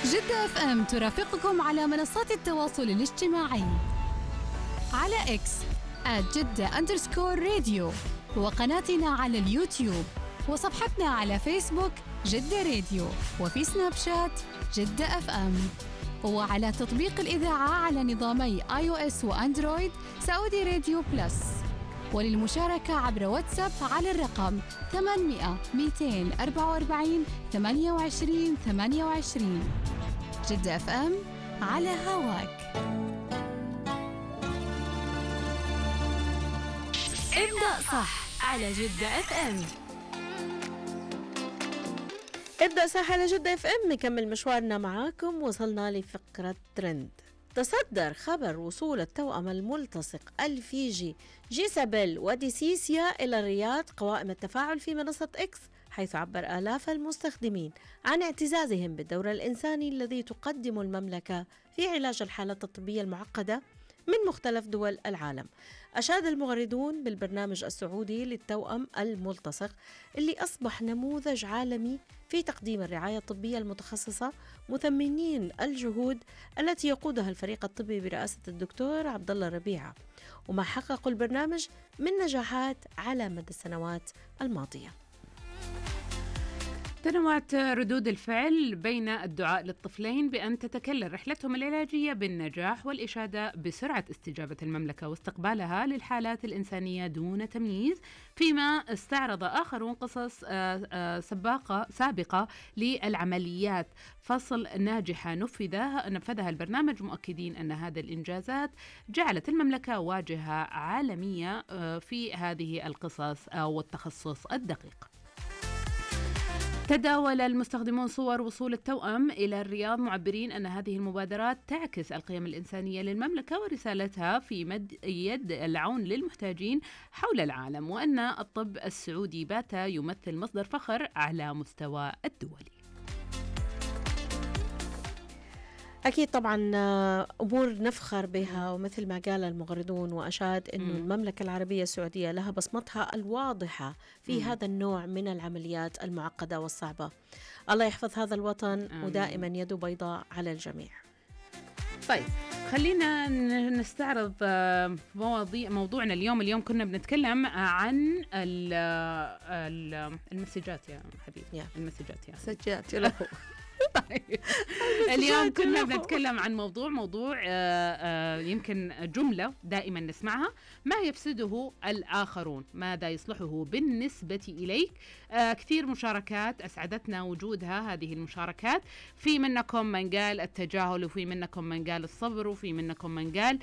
جدة اف ام ترافقكم على منصات التواصل الاجتماعي على اكس @جدة_راديو، وقناتنا على اليوتيوب، وصفحتنا على فيسبوك جدة راديو، وفي سناب شات جدة اف ام، وعلى تطبيق الإذاعة على نظامي iOS وأندرويد سعودي راديو بلس. وللمشاركة عبر واتساب على الرقم 800 244 28 28. جدة اف ام على هواك. ابدأ صح على جدة اف ام. ابدأ صح على جدة اف ام. نكمل مشوارنا معاكم. وصلنا لفقرة ترند. تصدر خبر وصول التوأم الملتصق الفيجي جيسابيل وديسيسيا إلى الرياض قوائم التفاعل في منصة إكس، حيث عبر آلاف المستخدمين عن اعتزازهم بالدور الإنساني الذي تقدم المملكة في علاج الحالات الطبية المعقدة من مختلف دول العالم. أشاد المغردون بالبرنامج السعودي للتوأم الملتصق اللي أصبح نموذج عالمي في تقديم الرعاية الطبية المتخصصة، مثمنين الجهود التي يقودها الفريق الطبي برئاسة الدكتور عبد الله ربيعة، وما حققه البرنامج من نجاحات على مدى السنوات الماضية. تنوعت ردود الفعل بين الدعاء للطفلين بأن تتكلل رحلتهم العلاجية بالنجاح، والإشادة بسرعة استجابة المملكة واستقبالها للحالات الإنسانية دون تمييز، فيما استعرض آخرون قصص سابقة للعمليات فصل ناجحة نفذها البرنامج، مؤكدين أن هذه الإنجازات جعلت المملكة واجهة عالمية في هذه القصص أو التخصص الدقيق. تداول المستخدمون صور وصول التوأم إلى الرياض، معبرين أن هذه المبادرات تعكس القيم الإنسانية للمملكة ورسالتها في مد يد العون للمحتاجين حول العالم، وأن الطب السعودي بات يمثل مصدر فخر على مستوى الدولي. أكيد طبعا أمور نفخر بها، ومثل ما قال المغردون وأشاد أنه المملكة العربية السعودية لها بصمتها الواضحة في هذا النوع من العمليات المعقدة والصعبة. الله يحفظ هذا الوطن ودائما يده بيضاء على الجميع. طيب خلينا نستعرض موضوعنا اليوم كنا بنتكلم عن المسجات يا حبيبي، المسجات يا مسجات له. طيب. اليوم كنا بنتكلم عن موضوع يمكن جملة دائما نسمعها: ما يفسده الآخرون ماذا يصلحه بالنسبة إليك. كثير مشاركات أسعدتنا وجودها هذه المشاركات، في منكم من قال التجاهل، وفي منكم من قال الصبر، وفي منكم من قال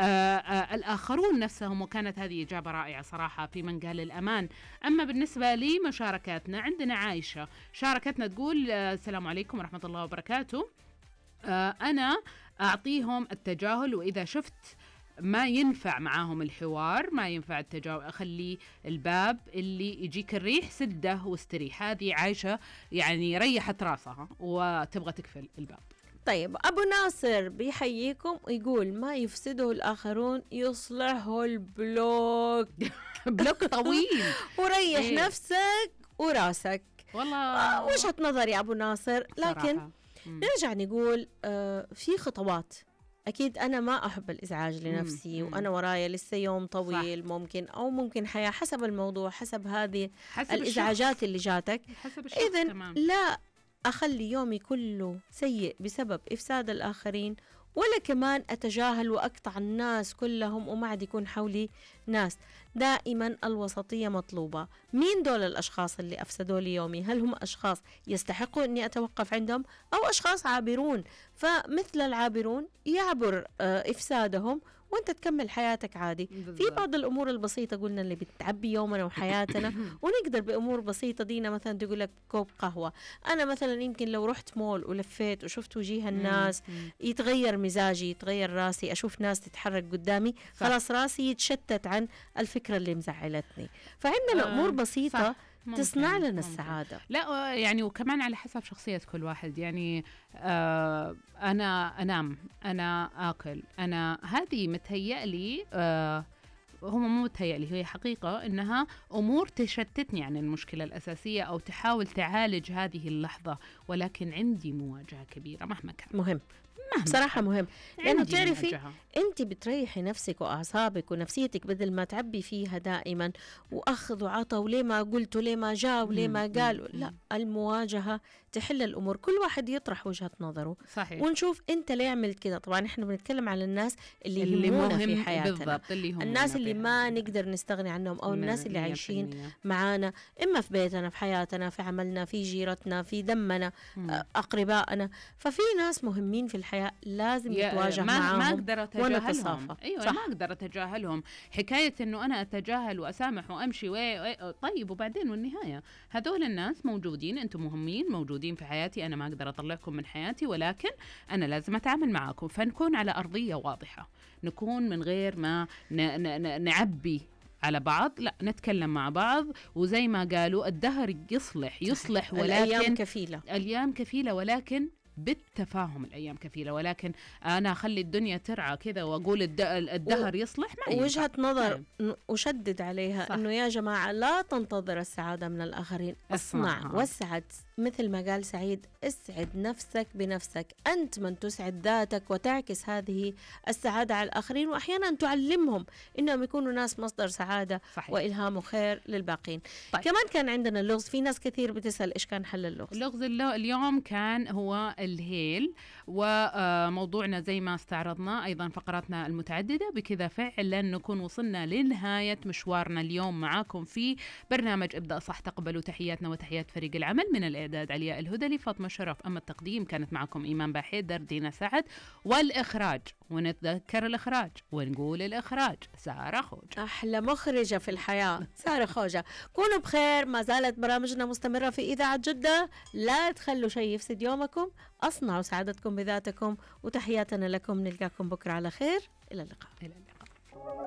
الآخرون نفسهم، وكانت هذه إجابة رائعة صراحة. في من قال الأمان. أما بالنسبة لي مشاركاتنا، عندنا عايشة شاركتنا تقول: السلام عليكم ورحمة الله وبركاته. أنا أعطيهم التجاهل، وإذا شفت ما ينفع معاهم الحوار، ما ينفع التجاهل، أخلي الباب اللي يجيك الريح سده واستريح. هذه عايشة يعني ريحت راسها وتبغى تقفل الباب. طيب أبو ناصر بيحييكم ويقول: ما يفسده الآخرون يصلحه البلوك. بلوك طويل. وريح نفسك وراسك. والله وجهة نظر يا أبو ناصر، لكن نرجع نقول في خطوات. أكيد أنا ما أحب الإزعاج لنفسي، وأنا ورايا لسه يوم طويل، صح. ممكن حياة، حسب الموضوع، حسب هذه الإزعاجات اللي جاتك. إذن لا أخلي يومي كله سيء بسبب إفساد الآخرين، ولا كمان أتجاهل وأقطع الناس كلهم وما عاد يكون حولي ناس. دائما الوسطية مطلوبة. مين دول الأشخاص اللي أفسدوا لي يومي؟ هل هم أشخاص يستحقوا أني أتوقف عندهم، أو أشخاص عابرون؟ فمثل العابرون يعبر إفسادهم وانت تكمل حياتك عادي. في بعض الأمور البسيطة قلنا اللي بتعبي يومنا وحياتنا ونقدر بأمور بسيطة دينا، مثلا تقول لك كوب قهوة. أنا مثلا يمكن لو رحت مول ولفيت وشفت وجيه الناس يتغير مزاجي، يتغير راسي، أشوف ناس تتحرك قدامي، خلاص راسي يتشتت عن الفكرة اللي مزعلتني. فعندنا أمور بسيطة تصنع لنا السعادة. لا يعني وكمان على حسب شخصية كل واحد. يعني أنا أنام، أنا آكل، أنا هذه متهيأ لي هو مو متهيألي، هي حقيقة إنها أمور تشتتني عن المشكلة الأساسية أو تحاول تعالج هذه اللحظة، ولكن عندي مواجهة كبيرة مهما كان. مهم بصراحة مهم، لأنه تعرفي أنت بتريحي نفسك وأعصابك ونفسيتك بدل ما تعبي فيها دائما وأخذ وعطى، وليه ما قلت وليه ما جاء وليه ما قال. لا، المواجهة تحل الأمور، كل واحد يطرح وجهة نظره. صحيح. ونشوف أنت ليه عملت كده. طبعا إحنا بنتكلم على الناس اللي يهمونا في حياتنا، الناس اللي ما نقدر نستغني عنهم، أو الناس اللي عايشين معانا، إما في بيتنا، في حياتنا، في عملنا، في جيرتنا، في دمنا، أقربائنا. ففي ناس مهمين في الحياة لازم نتواجه معهم، ما أقدر أتجاهلهم. أيوة، صح. ما أقدر أتجاهلهم. حكاية إنه أنا أتجاهل وأسامح وأمشي طيب وبعدين، والنهاية هذول الناس موجودين، أنتم مهمين، موجودين في حياتي، أنا ما أقدر أطلعكم من حياتي، ولكن أنا لازم أتعامل معكم. فنكون على أرضية واضحة، نكون من غير ما نعبي على بعض، لا نتكلم مع بعض. وزي ما قالوا الدهر يصلح ولكن الأيام كفيلة، ولكن بالتفاهم. الأيام كفيلة، ولكن أنا أخلي الدنيا ترعى كذا وأقول الدهر يصلح، ما وجهة نظر أشدد عليها. صح. إنه يا جماعة لا تنتظر السعادة من الآخرين، اصنع واسعد. مثل ما قال سعيد، اسعد نفسك بنفسك، أنت من تسعد ذاتك وتعكس هذه السعادة على الآخرين، وأحيانا تعلمهم إنهم يكونوا ناس مصدر سعادة. صحيح. وإلهام وخير للباقين. طيب. كمان كان عندنا اللغز، في ناس كثير بتسأل إيش كان حل اللغز اليوم كان هو الهيل، وموضوعنا زي ما استعرضنا أيضا فقراتنا المتعددة. بكذا فعلا نكون وصلنا لنهاية مشوارنا اليوم معاكم في برنامج ابدأ صح. تقبلوا تحياتنا وتحيات فريق العمل، من الإعداد علياء الهدلي، فاطمة شرف، أما التقديم كانت معكم إيمان باحيدر، دينا سعد، والإخراج، ونتذكر الإخراج ونقول الإخراج سارة خوجة. أحلى مخرجة في الحياة سارة خوجة. كونوا بخير، ما زالت برامجنا مستمرة في إذاعة جدة، لا تخلوا شيء يفسد يومكم، أصنعوا سعادتكم بذاتكم، وتحياتنا لكم. نلقاكم بكرة على خير، إلى اللقاء.